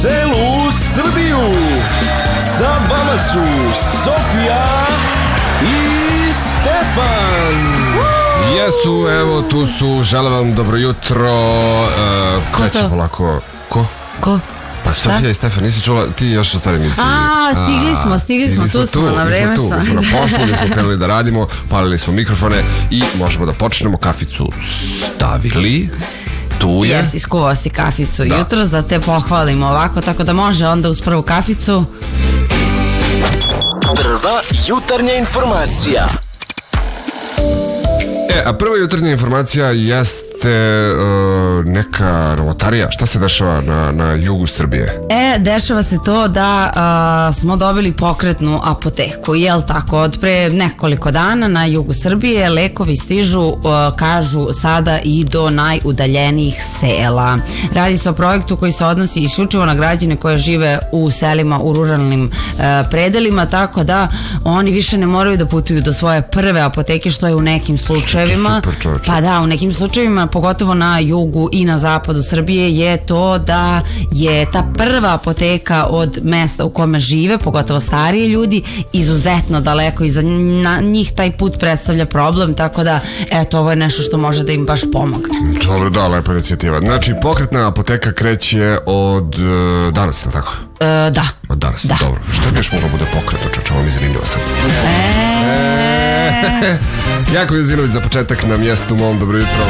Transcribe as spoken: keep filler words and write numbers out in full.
celu Srbiju. Sa vama su Sofija i Stefan. Jesu, evo tu su, želim vam dobro jutro. Uh, Kreće polako. Ko? Ko? Pa Sofija i Stefan, nisi čula, ti još u stvari nisi. A, stigli smo, stigli smo, tu smo, na vreme sam. Mi smo na poslu, mi smo krenuli da radimo, palili smo mikrofone i možemo da počnemo. Kaficu stavili. Tu je. Jes, iskuvao si kaficu da. jutros, da te pohvalimo ovako, tako da može onda uz prvu kaficu. Prva jutarnja informacija. E, a prva jutarnja informacija jeste uh, neka novotarija. Šta se dešava na, na jugu Srbije? E, dešava se to da a, smo dobili pokretnu apoteku, jel tako? Od pre nekoliko dana na jugu Srbije lekovi stižu, a, kažu sada, i do najudaljenijih sela. Radi se o projektu koji se odnosi isključivo na građane koje žive u selima, u ruralnim a, predelima, tako da oni više ne moraju da putuju do svoje prve apoteke, što je u nekim slučajevima, super, pa da, u nekim slučajevima, pogotovo na jugu i na zapadu Srbije, je to da je ta prva apoteka od mesta u kome žive, pogotovo stariji ljudi, izuzetno daleko i za njih taj put predstavlja problem, tako da eto, ovo je nešto što može da im baš pomogne. Dobro, da, lepa inicijativa. Znači, pokretna apoteka kreće od uh, danas, je li tako? E, da. Od danas, da. Dobro. Što bi još moglo bude pokretno, čoče, ovo mi zanimljivo sad. E... Jako Jezinović za početak na mjestu mom, dobro jutro.